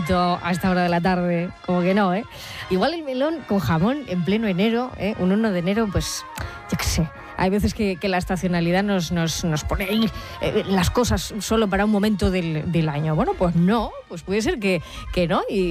meloncito a esta hora de la tarde, como que no, ¿eh? Igual el melón con jamón en pleno enero, un 1 de enero, pues yo qué sé. Hay veces que la estacionalidad nos pone ahí las cosas solo para un momento del año. Bueno, pues no, pues puede ser que no. Y